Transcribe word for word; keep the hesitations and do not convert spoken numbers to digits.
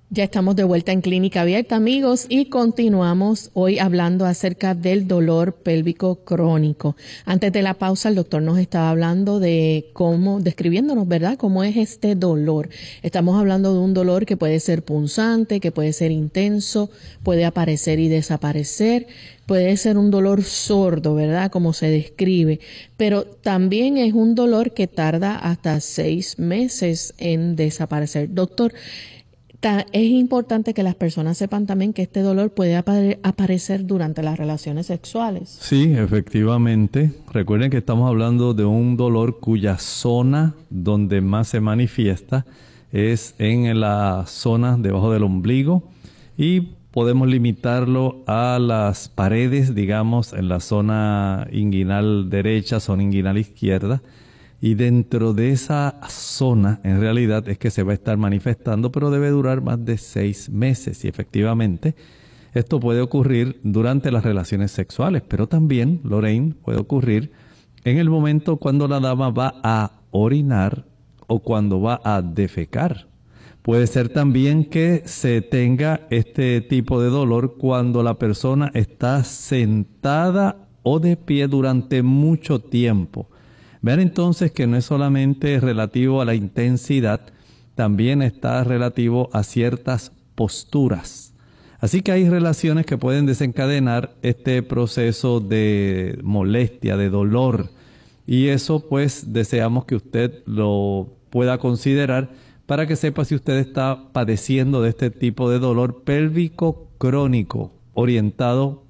Ya estamos de vuelta en Clínica Abierta, amigos, y continuamos hoy hablando acerca del dolor pélvico crónico. Antes de la pausa, el doctor nos estaba hablando de cómo, describiéndonos, ¿verdad?, cómo es este dolor. Estamos hablando de un dolor que puede ser punzante, que puede ser intenso, puede aparecer y desaparecer, puede ser un dolor sordo, ¿verdad?, como se describe, pero también es un dolor que tarda hasta seis meses en desaparecer. Doctor, es importante que las personas sepan también que este dolor puede apare- aparecer durante las relaciones sexuales. Sí, efectivamente. Recuerden que estamos hablando de un dolor cuya zona donde más se manifiesta es en la zona debajo del ombligo y podemos limitarlo a las paredes, digamos, en la zona inguinal derecha, zona inguinal izquierda. Y dentro de esa zona, en realidad, es que se va a estar manifestando, pero debe durar más de seis meses. Y efectivamente, esto puede ocurrir durante las relaciones sexuales, pero también, Lorraine, puede ocurrir en el momento cuando la dama va a orinar o cuando va a defecar. Puede ser también que se tenga este tipo de dolor cuando la persona está sentada o de pie durante mucho tiempo. Vean entonces que no es solamente relativo a la intensidad, también está relativo a ciertas posturas. Así que hay relaciones que pueden desencadenar este proceso de molestia, de dolor. Y eso pues deseamos que usted lo pueda considerar para que sepa si usted está padeciendo de este tipo de dolor pélvico crónico orientado